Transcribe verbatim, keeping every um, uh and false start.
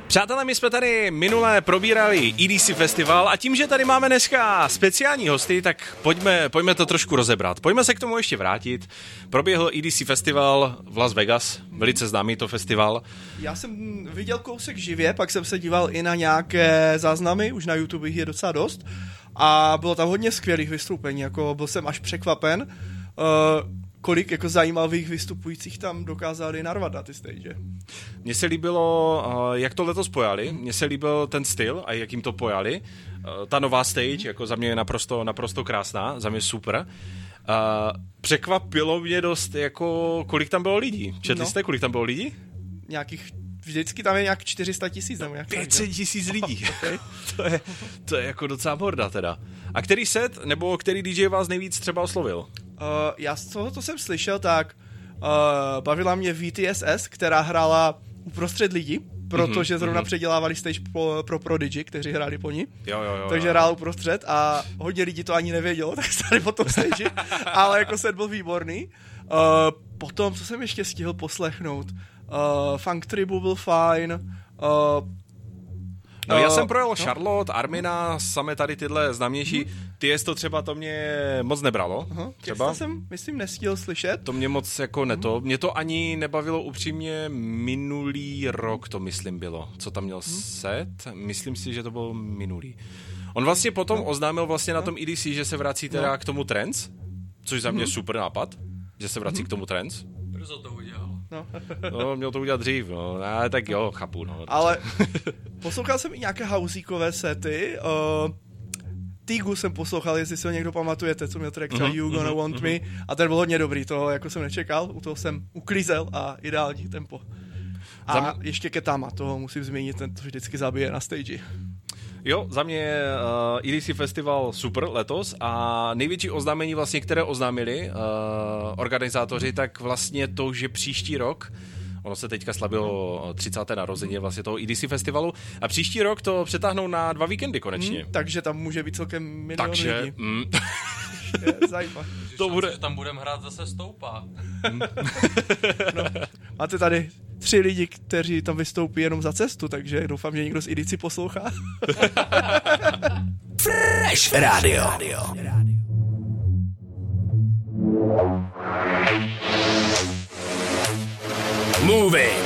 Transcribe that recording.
Přátelé, my jsme tady minule probírali E D C festival a tím, že tady máme dneska speciální hosty, tak pojďme, pojďme to trošku rozebrat. Pojďme se k tomu ještě vrátit. Proběhl E D C festival v Las Vegas, velice známý to festival. Já jsem viděl kousek živě, pak jsem se díval i na nějaké záznamy, už na YouTube jich je docela dost. A bylo tam hodně skvělých vystoupení, jako byl jsem až překvapen, uh, kolik jako zajímavých vystupujících tam dokázali narvat na ty stage. Mně se líbilo, uh, jak to letos pojali, mně se líbil ten styl a jak jim to pojali. Uh, ta nová stage, jako za mě je naprosto, naprosto krásná, za mě super. Uh, překvapilo mě dost, jako kolik tam bylo lidí. Četli no. jste, kolik tam bylo lidí? Nějakých Vždycky tam je nějak čtyři sta tisíc. pět set tisíc lidí. Okay. to, je, to je jako docela horda teda. A který set, nebo který D J vás nejvíc třeba oslovil? Uh, já z toho, co jsem slyšel, tak uh, bavila mě V T S S, která hrála uprostřed lidí, protože zrovna mm-hmm. předělávali stage pro, pro Prodigy, kteří hráli po ní. Jo, jo, jo, takže jo. hrál uprostřed a hodně lidí to ani nevědělo, tak stali po tom stage, ale jako set byl výborný. Uh, potom, co jsem ještě stihl poslechnout, Uh, Funk Tribu byl fajn. Uh, no uh, já jsem projel no. Charlotte, Armina, samé tady tyhle známější. Hmm. Ty jest to třeba, to mě moc nebralo. Uh-huh. Třeba jsem, myslím, nestihl slyšet. To mě moc jako neto. Mě to ani nebavilo upřímně minulý rok, to myslím bylo. Co tam měl hmm. set? Myslím si, že to byl minulý. On vlastně potom no. oznámil vlastně no. na tom E D C, že se vrací teda no. k tomu trance, což za mě hmm. super nápad, že se vrací hmm. k tomu trance. Brzo to udělal. No. no, měl to udělat dřív, no, no tak jo, chápu, no. Ale poslouchal jsem i nějaké houseíkové sety, uh, Tigu jsem poslouchal, jestli si ho někdo pamatujete, co měl track uh-huh, You Gonna uh-huh, Want uh-huh. Me, a ten byl hodně dobrý, to jako jsem nečekal, u toho jsem uklízel a ideální tempo. A Zam... ještě Ketama, toho musím zmínit, ten to vždycky zabije na stage. Jo, za mě uh, E D C festival super letos a největší oznámení vlastně, které oznámili uh, organizátoři, tak vlastně to, že příští rok, ono se teďka slavilo třicáté narozeniny vlastně toho E D C festivalu a příští rok to přetáhnou na dva víkendy konečně. Hmm, takže tam může být celkem milion takže, lidí. Mm. Zajímavé. To bude... že tam budeme hrát zase stoupá. no, máte tady tři lidi, kteří tam vystoupí jenom za cestu, takže doufám, že někdo z E D C poslouchá. Fresh Radio. Moving.